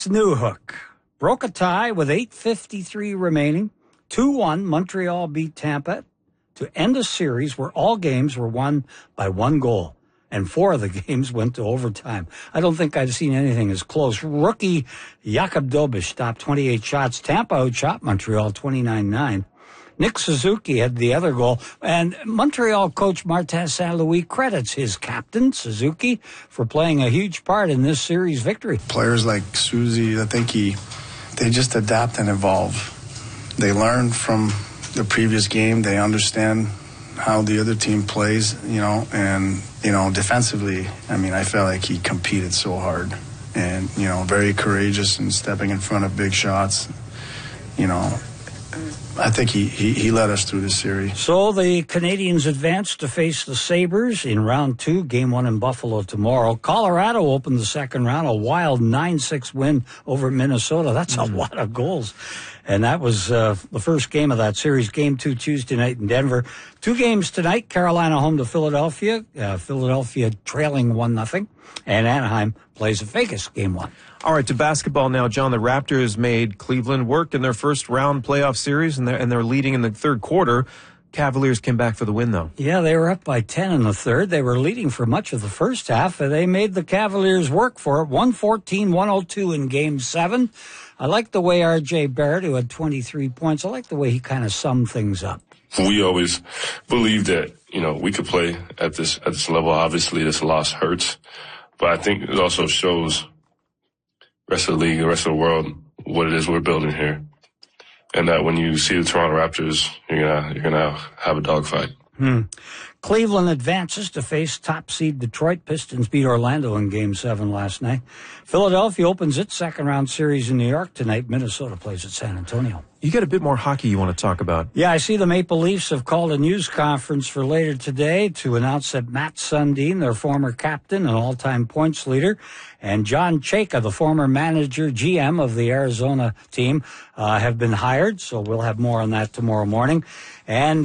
Newhook broke a tie with 8:53 remaining. 2-1, Montreal beat Tampa to end a series where all games were won by one goal, and 4 of the games went to overtime. I don't think I've seen anything as close. Rookie Jakub Dobeš stopped 28 shots. Tampa outshot Montreal 29-9. Nick Suzuki had the other goal, and Montreal coach Martin Saint-Louis credits his captain, Suzuki, for playing a huge part in this series victory. Players like Suzy, I think they just adapt and evolve. They learn from the previous game. They understand how the other team plays, and, defensively, I felt like he competed so hard and, very courageous and stepping in front of big shots, I think he led us through this series. So the Canadians advance to face the Sabres in round 2, game 1 in Buffalo tomorrow. Colorado opened the second round, a wild 9-6 win over Minnesota. That's a lot of goals. And that was the first game of that series. Game 2 Tuesday night in Denver. 2 games tonight. Carolina home to Philadelphia. Philadelphia trailing 1-0. And Anaheim plays at Vegas, game 1. All right, to basketball now, John. The Raptors made Cleveland work in their first round playoff series, and they're leading in the third quarter. Cavaliers came back for the win, though. Yeah, they were up by 10 in the third. They were leading for much of the first half, and they made the Cavaliers work for it. 114-102 in Game 7. I like the way R.J. Barrett, who had 23 points, I like the way he kind of summed things up. We always believed that, we could play at this level. Obviously, this loss hurts, but I think it also shows the rest of the league, the rest of the world, what it is we're building here. And that when you see the Toronto Raptors, you're gonna have a dogfight. Cleveland advances to face top seed Detroit. Pistons beat Orlando in Game 7 last night. Philadelphia opens its second round series in New York tonight. Minnesota plays at San Antonio. You got a bit more hockey you want to talk about. Yeah, I see the Maple Leafs have called a news conference for later today to announce that Matt Sundin, their former captain and all-time points leader, and John Chayka, the former manager, GM of the Arizona team, have been hired. So we'll have more on that tomorrow morning. And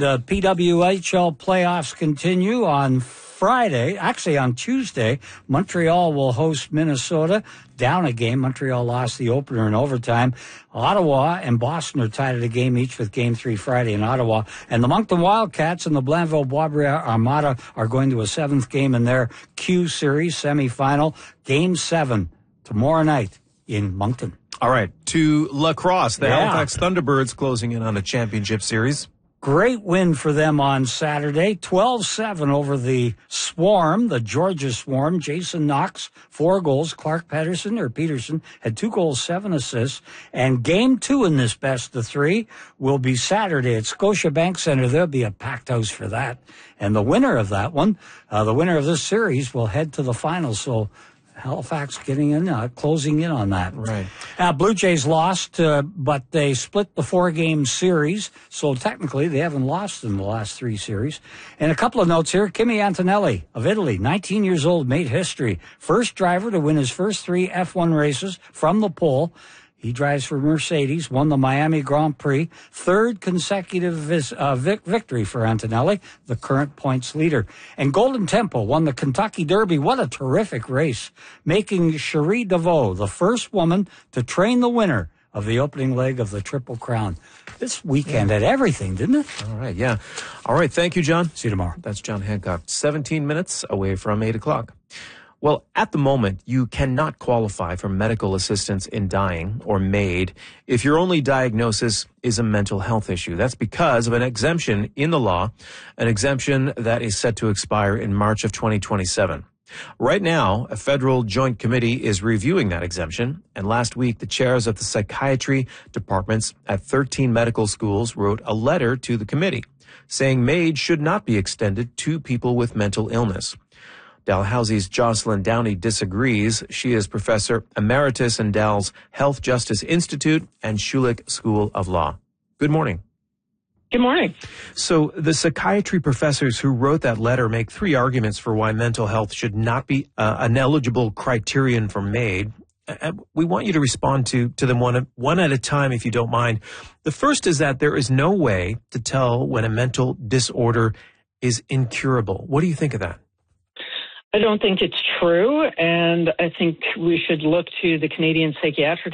PWHL playoffs continue on Friday. Actually, on Tuesday, Montreal will host Minnesota. Down a game. Montreal lost the opener in overtime. Ottawa and Boston are tied at a game each with Game 3 Friday in Ottawa. And the Moncton Wildcats and the Blainville-Boisbriand Armada are going to a 7th game in their Q Series semifinal. Game 7 tomorrow night in Moncton. All right, to lacrosse. The Halifax Thunderbirds closing in on a championship series. Great win for them on Saturday, 12-7 over the Swarm, the Georgia Swarm. Jason Knox, 4 goals. Clark Peterson had 2 goals, 7 assists. And Game 2 in this best of 3 will be Saturday at Scotiabank Center. There'll be a packed house for that. And the winner of that one, the winner of this series, will head to the finals. So Halifax getting in, closing in on that. Right. Blue Jays lost, but they split the 4-game series, so technically they haven't lost in the last 3 series. And a couple of notes here. Kimi Antonelli of Italy, 19 years old, made history. First driver to win his first 3 F1 races from the pole. He drives for Mercedes, won the Miami Grand Prix, 3rd consecutive victory for Antonelli, the current points leader. And Golden Temple won the Kentucky Derby. What a terrific race, making Cherie DeVoe the first woman to train the winner of the opening leg of the Triple Crown. This weekend had everything, didn't it? All right, yeah. All right, thank you, John. See you tomorrow. That's John Hancock, 17 minutes away from 8 o'clock. Well, at the moment, you cannot qualify for medical assistance in dying, or MAID, if your only diagnosis is a mental health issue. That's because of an exemption in the law, an exemption that is set to expire in March of 2027. Right now, a federal joint committee is reviewing that exemption, and last week, the chairs of the psychiatry departments at 13 medical schools wrote a letter to the committee saying MAID should not be extended to people with mental illness. Dalhousie's Jocelyn Downey disagrees. She is professor emeritus in Dal's Health Justice Institute and Schulich School of Law. Good morning. Good morning. So the psychiatry professors who wrote that letter make 3 arguments for why mental health should not be an eligible criterion for MAID. We want you to respond to them one at a time, if you don't mind. The first is that there is no way to tell when a mental disorder is incurable. What do you think of that? I don't think it's true, and I think we should look to the Canadian Psychiatric